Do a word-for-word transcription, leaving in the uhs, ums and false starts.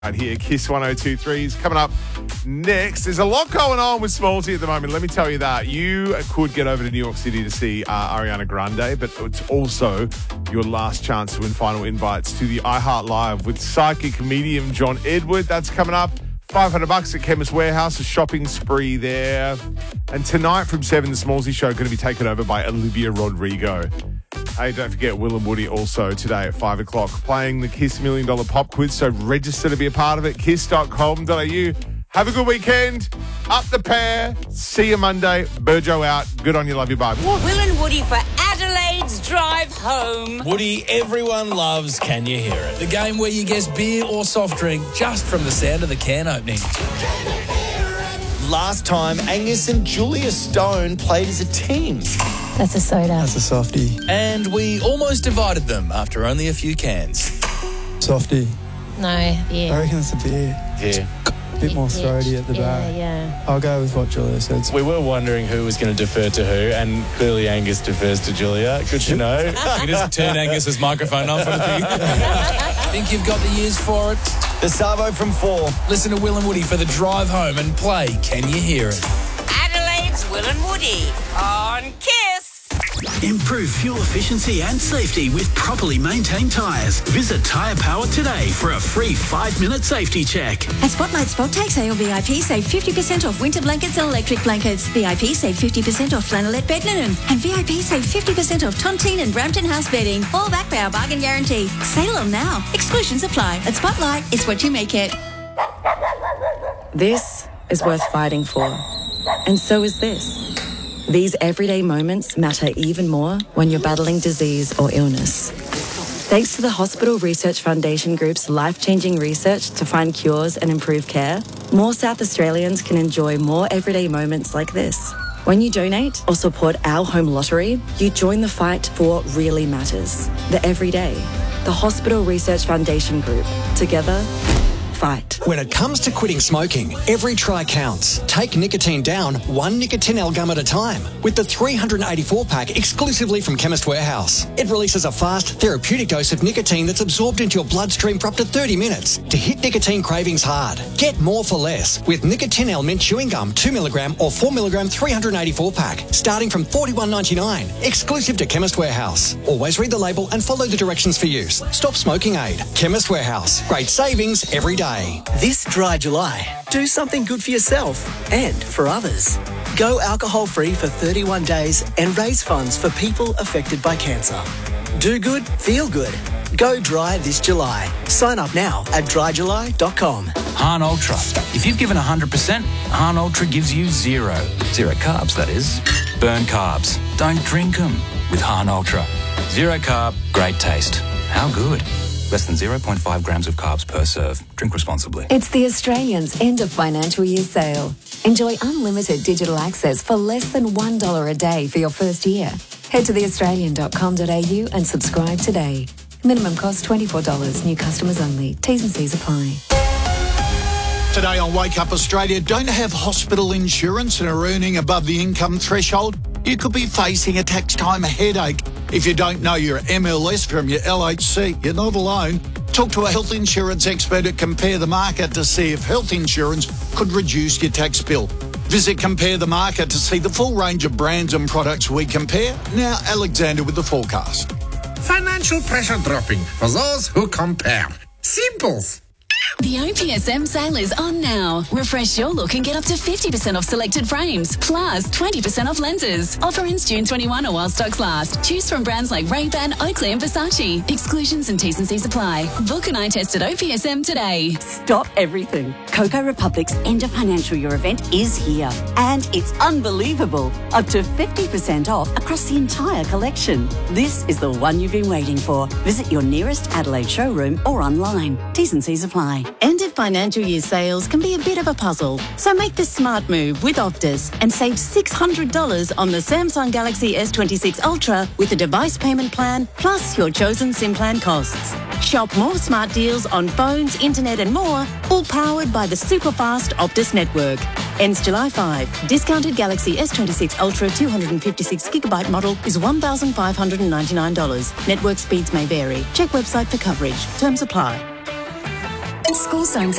Right here, Kiss one oh two three is coming up next. There's a lot going on with Smallsy at the moment. Let me tell you that. You could get over to New York City to see uh, Ariana Grande, but it's also your last chance to win final invites to the iHeart Live with psychic medium John Edward. That's coming up. five hundred bucks at Chemist Warehouse, a shopping spree there. And tonight from seven, the Smallsy Show going to be taken over by Olivia Rodrigo. Hey, don't forget Will and Woody also today at five o'clock playing the Kiss Million Dollar Pop Quiz. So register to be a part of it, kiss dot com dot a u. Have a good weekend. Up the pair. See you Monday. Burjo out. Good on you. Love you. Bye. Will and Woody for Adelaide's Drive Home. Woody, everyone loves Can You Hear It? The game where you guess beer or soft drink just from the sound of the can opening. Last time, Angus and Julia Stone played as a team. That's a soda. That's a softie. And we almost divided them after only a few cans. Softie. No, I yeah. reckon it's a beer. Yeah. A bit more throaty at the yeah, back. Yeah, I'll go with what Julia said. We were wondering who was going to defer to who, and clearly Angus defers to Julia. Good to know. He doesn't turn Angus's microphone off or anything. Think you've got the years for it? The Savo from four. Listen to Will and Woody for the drive home and play Can You Hear It? Adelaide's Will and Woody on Kiss. Improve fuel efficiency and safety with properly maintained tyres. Visit Tyre Power today for a free five-minute safety check. At Spotlight Spot Take Sale, V I P save fifty percent off winter blankets and electric blankets. V I P save fifty percent off flannelette bed linen. And V I P save fifty percent off Tontine and Brampton house bedding. All backed by our bargain guarantee. Sale on now. Exclusions apply. At Spotlight, it's what you make it. This is worth fighting for. And so is this. These everyday moments matter even more when you're battling disease or illness. Thanks to the Hospital Research Foundation Group's life-changing research to find cures and improve care, more South Australians can enjoy more everyday moments like this. When you donate or support our home lottery, you join the fight for what really matters. The everyday. The Hospital Research Foundation Group. Together, fight. When it comes to quitting smoking, every try counts. Take nicotine down one Nicotinell gum at a time with the three hundred eighty-four pack exclusively from Chemist Warehouse. It releases a fast, therapeutic dose of nicotine that's absorbed into your bloodstream for up to thirty minutes to hit nicotine cravings hard. Get more for less with Nicotinell mint chewing gum two milligram or four milligram three hundred eighty-four pack starting from forty-one ninety-nine, exclusive to Chemist Warehouse. Always read the label and follow the directions for use. Stop smoking aid. Chemist Warehouse. Great savings every day. This dry July, do something good for yourself and for others. Go alcohol-free for thirty-one days and raise funds for people affected by cancer. Do good, feel good. Go dry this July. Sign up now at dry july dot com. Hahn Ultra. If you've given one hundred percent, Hahn Ultra gives you zero. Zero carbs, that is. Burn carbs. Don't drink them with Hahn Ultra. Zero carb, great taste. How good? Less than zero point five grams of carbs per serve. Drink responsibly. It's the Australians' end of financial year sale. Enjoy unlimited digital access for less than one dollar a day for your first year. Head to the australian dot com dot a u and subscribe today. Minimum cost twenty-four dollars. New customers only. T's and C's apply. Today on Wake Up Australia, don't have hospital insurance and are earning above the income threshold? You could be facing a tax time headache. If you don't know your M L S from your L H C, you're not alone. Talk to a health insurance expert at Compare the Market to see if health insurance could reduce your tax bill. Visit Compare the Market to see the full range of brands and products we compare. Now, Alexander with the forecast. Financial pressure dropping for those who compare. Simples. The O P S M sale is on now. Refresh your look and get up to fifty percent off selected frames, plus twenty percent off lenses. Offer ends June twenty-first or while stocks last. Choose from brands like Ray-Ban, Oakley and Versace. Exclusions and T's and C's apply. Book an eye test at O P S M today. Stop everything. Coco Republic's end of financial year event is here. And it's unbelievable. Up to fifty percent off across the entire collection. This is the one you've been waiting for. Visit your nearest Adelaide showroom or online. T's and C's apply. End of financial year sales can be a bit of a puzzle, so make the smart move with Optus and save six hundred dollars on the Samsung Galaxy S twenty-six Ultra with a device payment plan plus your chosen SIM plan costs. Shop more smart deals on phones, internet and more, all powered by the super fast Optus network. Ends July fifth. Discounted Galaxy S twenty-six Ultra two hundred fifty-six gigabyte model is one thousand five hundred ninety-nine dollars. Network speeds may vary. Check website for coverage. Terms apply. Schools Zone